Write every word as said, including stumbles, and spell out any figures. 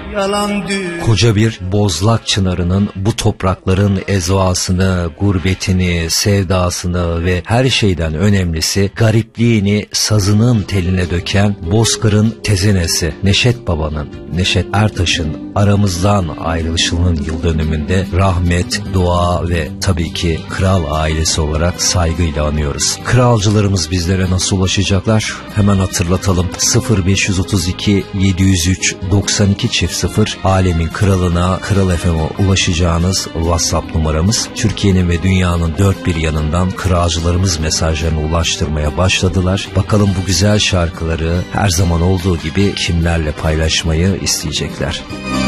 yalan düğün. Koca bir bozlak çınarının bu toprakların ezvasını, gurbetini, sevdasını ve her şeyden önemlisi garipliğini sazının teline döken Bozkır'ın tezenesi Neşet Baba'nın, Neşet Ertaş'ın aramızdan ayrılışının yıl dönümünde rahmet, dua ve tabii ki kral ailesi olarak saygıyla anıyoruz. Kralcılarımız bizlere nasıl ulaşacaklar? Hemen hatırlatalım. sıfır beş otuz iki yedi yüz üç doksan iki çift sıfır Alemin Kralına, Kral F M'e ulaşacağınız WhatsApp numaramız. Türkiye'nin ve dünyanın dört bir yanından kralcılarımız mesajlarını ulaştırmaya başladılar. Bakalım bu güzel şarkıları her zaman olduğu gibi kimlerle paylaşmayı isteyecekler.